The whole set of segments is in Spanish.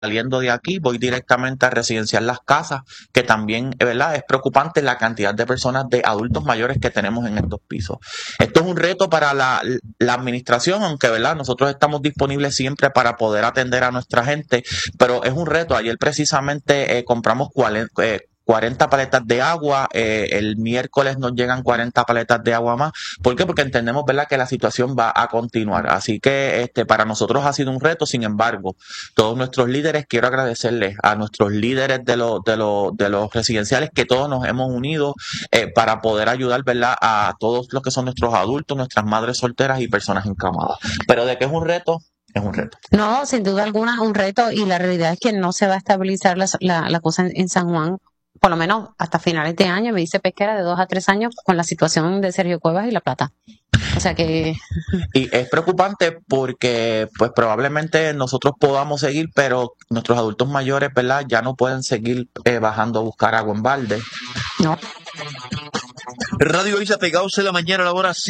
saliendo de aquí, voy directamente a residenciar Las Casas, que también, ¿verdad? Es preocupante la cantidad de personas, de adultos mayores que tenemos en estos pisos. Esto es un reto para la administración, aunque, ¿verdad? Nosotros estamos disponibles siempre para poder atender a nuestra gente, pero es un reto. Ayer precisamente compramos 40 paletas de agua, el miércoles nos llegan 40 paletas de agua más. ¿Por qué? Porque entendemos, ¿verdad?, que la situación va a continuar. Así que para nosotros ha sido un reto. Sin embargo, todos nuestros líderes, quiero agradecerles a nuestros líderes de los residenciales, que todos nos hemos unido para poder ayudar, ¿verdad?, a todos los que son nuestros adultos, nuestras madres solteras y personas encamadas. Pero de que es un reto, es un reto. No, sin duda alguna es un reto, y la realidad es que no se va a estabilizar la cosa en San Juan, por lo menos hasta finales de año. Me dice Pesquera de 2 a 3 años con la situación de Sergio Cuevas y La Plata. O sea que... Y es preocupante porque pues probablemente nosotros podamos seguir, pero nuestros adultos mayores, ¿verdad?, ya no pueden seguir bajando a buscar agua en balde. No. Radio Isla Pegados en la mañana a la hora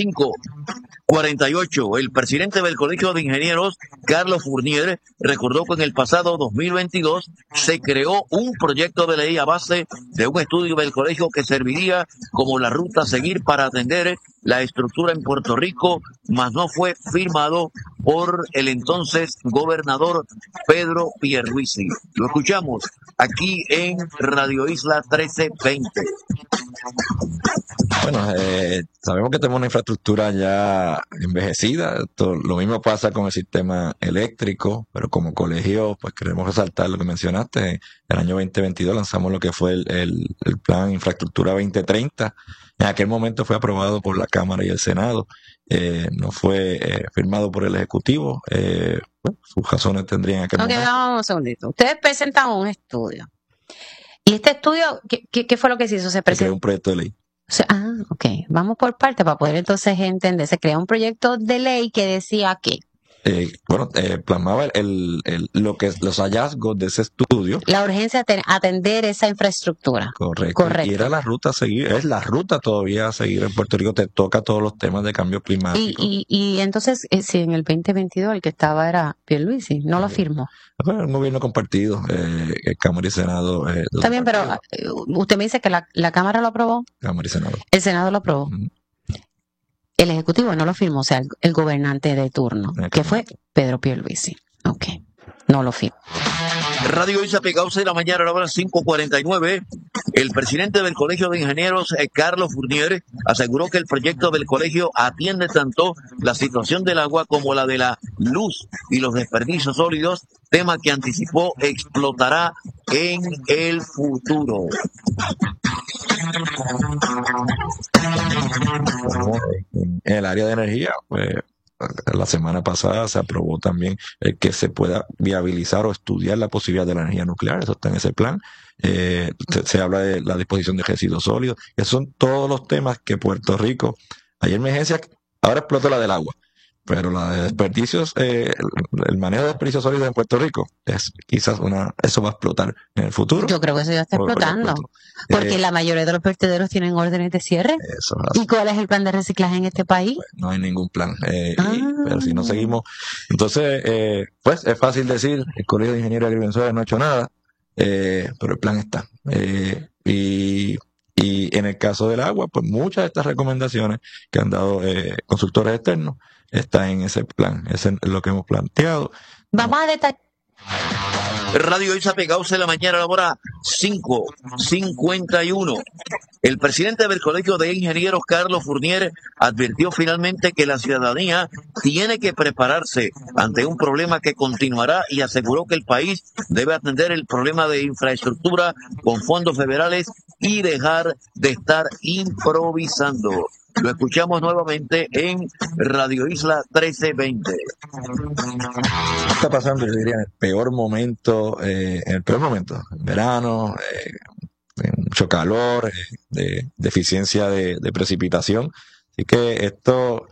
5:48. El presidente del Colegio de Ingenieros, Carlos Fournier, recordó que en el pasado 2022 se creó un proyecto de ley a base de un estudio del colegio que serviría como la ruta a seguir para atender la estructura en Puerto Rico, mas no fue firmado por el entonces gobernador Pedro Pierluisi. Lo escuchamos aquí en Radio Isla 1320. Bueno, sabemos que tenemos una infraestructura ya envejecida. Lo mismo pasa con el sistema eléctrico, pero como colegio, pues queremos resaltar lo que mencionaste. En el año 2022 lanzamos lo que fue el Plan Infraestructura 2030. En aquel momento fue aprobado por la Cámara y el Senado. No fue firmado por el Ejecutivo. Sus razones tendrían aquel momento. Vamos un segundito. Ustedes presentan un estudio. ¿Y este estudio, qué fue lo que se hizo? Se presentó un proyecto de ley. Ok. Vamos por parte para poder entonces entender. Se crea un proyecto de ley que decía que plasmaba los hallazgos de ese estudio. La urgencia de atender esa infraestructura. Correcto. Y era la ruta a seguir, es la ruta todavía a seguir en Puerto Rico. Te toca todos los temas de cambio climático. Y entonces, si en el 2022 el que estaba era Pierluisi, no lo firmó. Un gobierno compartido, Cámara y Senado. Está bien, pero usted me dice que la Cámara lo aprobó. Cámara y Senado. El Senado lo aprobó. El Ejecutivo no lo firmó, o sea, el gobernante de turno, que fue Pedro Pierluisi. Ok, no lo firmó. Radio Isla Pegados en la mañana a la hora 5:49. El presidente del Colegio de Ingenieros, Carlos Fournier, aseguró que el proyecto del colegio atiende tanto la situación del agua como la de la luz y los desperdicios sólidos, tema que anticipó explotará en el futuro. En el área de energía, pues la semana pasada se aprobó también que se pueda viabilizar o estudiar la posibilidad de la energía nuclear. Eso está en ese plan. Se habla de la disposición de residuos sólidos. Esos son todos los temas que Puerto Rico, hay emergencia, ahora explota la del agua, pero la de desperdicios, el manejo de desperdicios sólidos en Puerto Rico es quizás eso va a explotar en el futuro. Yo creo que eso ya está explotando, porque la mayoría de los vertederos tienen órdenes de cierre. Eso ¿Y cuál es el plan de reciclaje en este país? Pues no hay ningún plan, pero si no seguimos, entonces pues es fácil decir, el Colegio de Ingenieros Agrimensores no ha hecho nada, pero el plan está. Y en el caso del agua, pues muchas de estas recomendaciones que han dado consultores externos están en ese plan. Eso es lo que hemos planteado. Vamos a detallar. Radio Isla Pegados en la mañana a la hora 5:51. El presidente del Colegio de Ingenieros, Carlos Fournier, advirtió finalmente que la ciudadanía tiene que prepararse ante un problema que continuará y aseguró que el país debe atender el problema de infraestructura con fondos federales y dejar de estar improvisando. Lo escuchamos nuevamente en Radio Isla 1320. Está pasando, yo diría, en el peor momento, en verano, mucho calor, de deficiencia de precipitación. Así que estos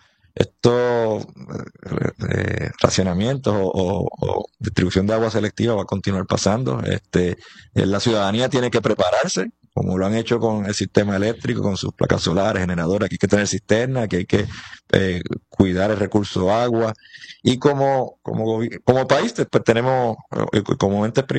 racionamientos o distribución de agua selectiva va a continuar pasando. La ciudadanía tiene que prepararse como lo han hecho con el sistema eléctrico, con sus placas solares, generadoras, que hay que tener cisterna, que hay que cuidar el recurso agua. Y como país, pues tenemos, como entes